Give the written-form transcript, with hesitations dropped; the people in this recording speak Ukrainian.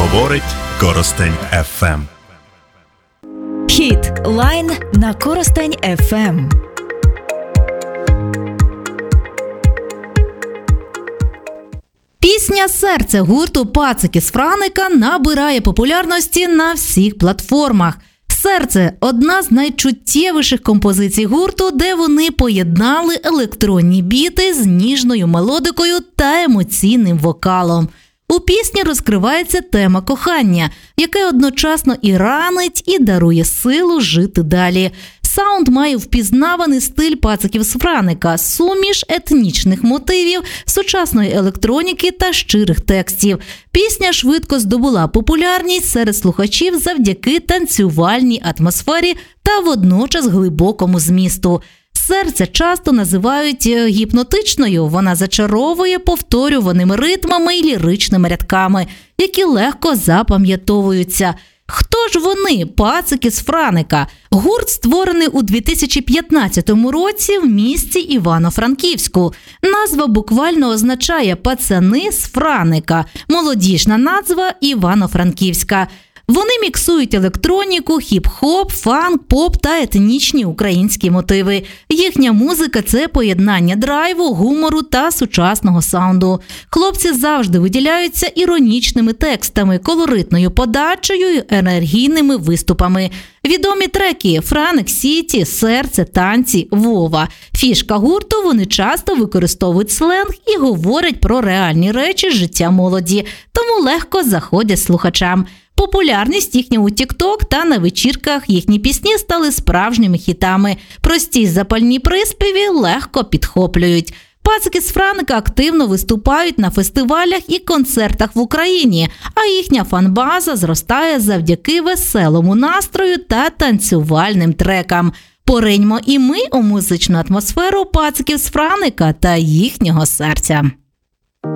Говорить Коростень ФМ. Хіт Лайн на Коростень ФМ. Пісня «Серце» гурту «Пацики з Франика» набирає популярності на всіх платформах. «Серце» – одна з найчуттєвіших композицій гурту, де вони поєднали електронні біти з ніжною мелодикою та емоційним вокалом. У пісні розкривається тема кохання, яке одночасно і ранить, і дарує силу жити далі. Саунд має впізнаваний стиль «Пациків з Франика» – суміш етнічних мотивів, сучасної електроніки та щирих текстів. Пісня швидко здобула популярність серед слухачів завдяки танцювальній атмосфері та водночас глибокому змісту. «Серце» часто називають гіпнотичною, вона зачаровує повторюваними ритмами і ліричними рядками, які легко запам'ятовуються. Хто ж вони, «Пацики з Франика»? Гурт створений у 2015 році в місті Івано-Франківську. Назва буквально означає «пацани з Франика», молодіжна назва Івано-Франківська. Вони міксують електроніку, хіп-хоп, фанк, поп та етнічні українські мотиви. Їхня музика – це поєднання драйву, гумору та сучасного саунду. Хлопці завжди виділяються іронічними текстами, колоритною подачею і енергійними виступами. Відомі треки «Франик Сіті», «Серце», «Танці», «Вова». Фішка гурту – вони часто використовують сленг і говорять про реальні речі з життя молоді, тому легко заходять слухачам. Популярність їхня у TikTok та на вечірках, їхні пісні стали справжніми хітами. Прості й запальні приспіви легко підхоплюють. «Пацики з Франика» активно виступають на фестивалях і концертах в Україні, а їхня фан-база зростає завдяки веселому настрою та танцювальним трекам. Пориньмо і ми у музичну атмосферу «Пациків з Франика» та їхнього серця.